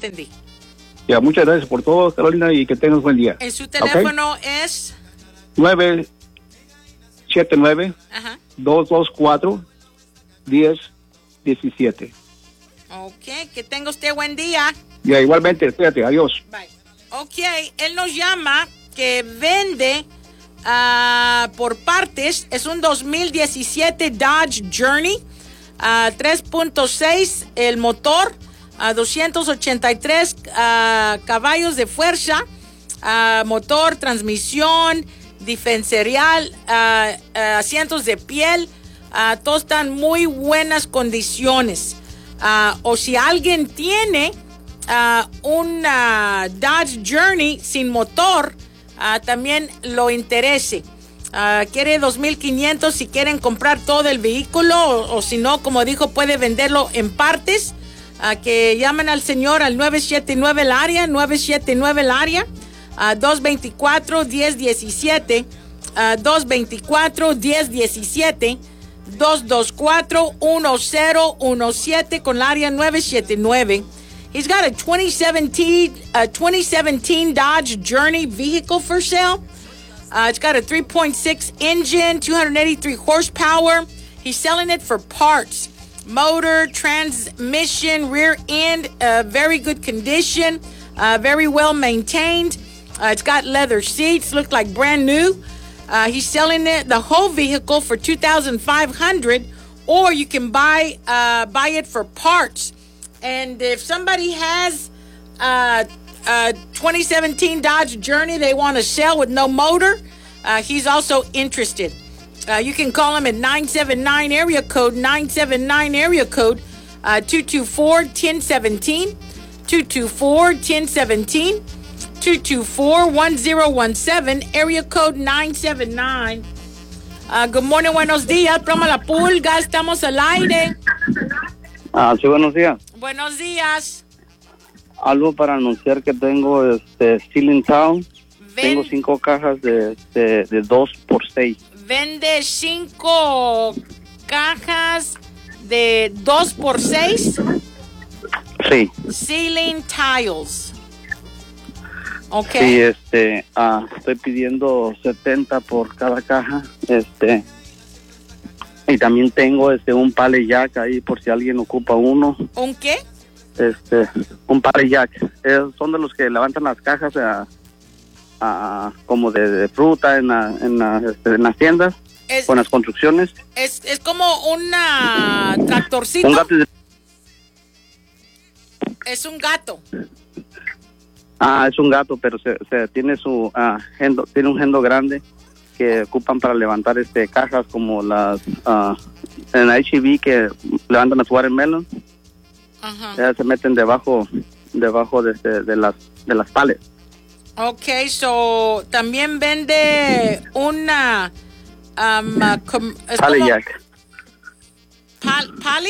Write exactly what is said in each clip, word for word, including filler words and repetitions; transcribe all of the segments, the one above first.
entendí. Ya, muchas gracias por todo, Carolina, y que tengas buen día. ¿En su teléfono ¿Okay? es? nueve siete nueve, dos dos cuatro, uno cero uno siete. Ok, que tenga usted buen día. Ya, igualmente, espérate, adiós. Bye. Ok, él nos llama que vende uh, por partes. Es un dos mil diecisiete Dodge Journey, uh, tres punto seis el motor, uh, doscientos ochenta y tres uh, caballos de fuerza, uh, motor, transmisión, diferencial, uh, uh, asientos de piel, uh, todos están en muy buenas condiciones. Uh, o si alguien tiene uh, un uh, Dodge Journey sin motor, uh, también lo interese. Uh, quiere dos mil quinientos si quieren comprar todo el vehículo, o, o si no, como dijo, puede venderlo en partes. Uh, que llamen al señor al nueve siete nueve el área, nueve siete nueve el área, uh, dos dos cuatro, uno cero uno siete, uh, dos dos cuatro, uno cero uno siete, dos dos cuatro, uno cero uno siete con el área nueve siete nueve. He's got a twenty seventeen, a twenty seventeen Dodge Journey vehicle for sale. Uh, it's got a three point six engine, two hundred eighty-three horsepower. He's selling it for parts. Motor, transmission, rear end, uh, very good condition, uh, very well maintained. Uh, it's got leather seats, look like brand new. Uh, he's selling it, the whole vehicle for two thousand five hundred dollars, or you can buy uh, buy it for parts. And if somebody has uh, a twenty seventeen Dodge Journey they want to sell with no motor, uh, he's also interested. Uh, you can call him at nine seven nine area code, nine seven nine area code, uh, two two four, one zero one seven, two two four, one zero one seven, two two four, one zero one seven, area code nine seven nine. Uh, good morning, buenos días, programa La Pulga, estamos al aire. Ah, sí, buenos días. Buenos días. Algo para anunciar que tengo este Steel in Town. Ven. Tengo cinco cajas de, de, de dos por seis. Vende cinco cajas de dos por seis. Sí. Ceiling tiles. Ok. Sí, este, ah, estoy pidiendo setenta por cada caja, este, y también tengo este un pallet jack ahí por si alguien ocupa uno. ¿Un qué? Este, un pallet jack. Es, son de los que levantan las cajas a, a, como de, de fruta en, la, en, la, este, en las tiendas, es, con las construcciones. Es, es como una tractorcito. Un gato de... Es un gato. Ah, es un gato, pero se, se tiene su uh, hendo, tiene un hendo grande que ocupan para levantar este cajas como las uh, en la H E B que levantan las watermelon. Ajá. Ya se meten debajo debajo de, de, de las de las pallets. Okay, so también vende una um, com, pallet jack. Pal, pali.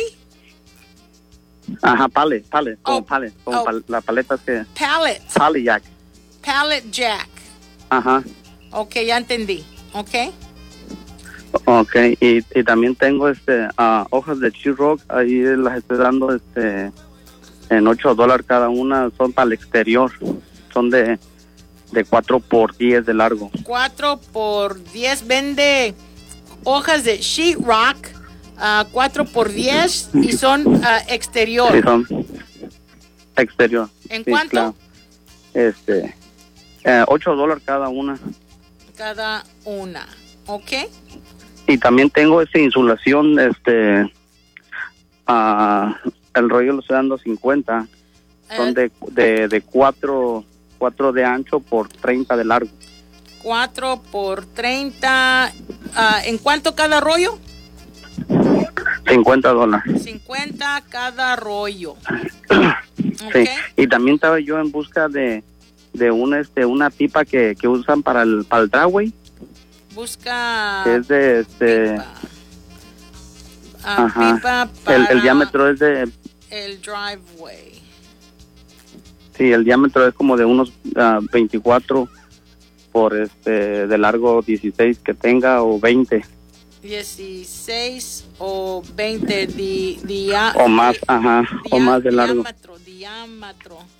Ajá, pallet, pallet, como oh, pallet, como oh. pal, la paleta que... Pallet. Pallet jack. Pallet jack. Ajá. Ok, ya entendí. Ok. Ok, y, y también tengo este uh, hojas de Sheetrock, ahí las estoy dando este en ocho dólares cada una, son para el exterior, son de, de cuatro por diez de largo. cuatro por diez vende hojas de Sheetrock. Uh, cuatro por diez y son uh, exterior. Sí, son exterior. ¿En sí, cuánto? Claro. Este, eh, ocho dólares cada una. Cada una, ¿ok? Y también tengo esta insulación, este, uh, el rollo lo estoy dando cincuenta. Son Uh, de, de, de cuatro, cuatro de ancho por treinta de largo. cuatro por treinta. Uh, ¿En cuánto cada rollo? cincuenta dólares. cincuenta cada rollo. Sí, Okay. y también estaba yo en busca de, de una, este, una pipa que, que usan para el, para el driveway. Busca. Es de, este... Pipa. Uh, Ajá. pipa para El, el diámetro es de... el driveway. Sí, el diámetro es como de unos uh, veinticuatro por este, de largo dieciséis que tenga o veinte. dieciséis o veinte di, dia, O más, di, ajá, dia, o más de largo. Diámetro, diámetro.